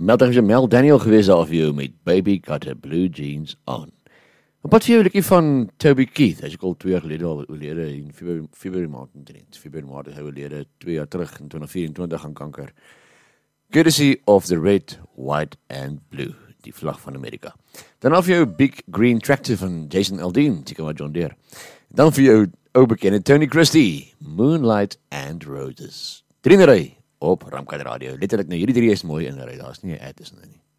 Melding Mel Daniel gewees daar vir jou met Baby Got a Blue Jeans On. Wat vir jou liedjie van Toby Keith, hy is ook al 2 jaar gelede al oorlede in February maand, February maand is hy oorlede 2 jaar terug in 2024 aan kanker. Courtesy of the Red, White and Blue, die vlag van Amerika. Dan af vir jou Big Green Tractor van Jason Aldean, Chicken wat John Deere. Dan vir jou ou bekende Tony Christie, Moonlight and Roses. 3 in 'n ry op Ramkat Radio. Letterlik nou, hierdie 3 is mooi in 'n ry, daar is nie 'n ad tussen nie.